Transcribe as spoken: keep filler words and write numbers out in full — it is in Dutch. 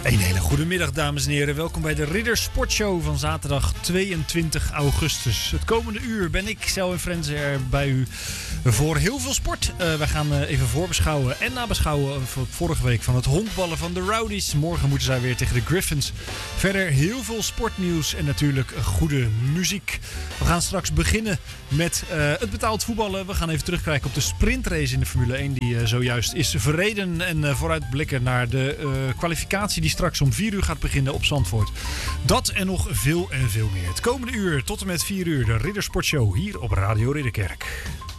Een hele goede middag, dames en heren. Welkom bij de Ridder Sportshow van zaterdag tweeëntwintig augustus. Het komende uur ben ik, Selwyn Frenzen, er bij u voor heel veel sport. Uh, wij gaan uh, even voorbeschouwen en nabeschouwen voor vorige week van het honkballen van de Rowdies. Morgen moeten zij weer tegen de Griffins. Verder heel veel sportnieuws en natuurlijk goede muziek. We gaan straks beginnen met uh, het betaald voetballen. We gaan even terugkijken op de sprintrace in de Formule één die uh, zojuist is verreden. En uh, vooruitblikken naar de uh, kwalificatie die straks om vier uur gaat beginnen op Zandvoort. Dat en nog veel en veel meer. Het komende uur tot en met vier uur de Ridder Sportshow hier op Radio Ridderkerk.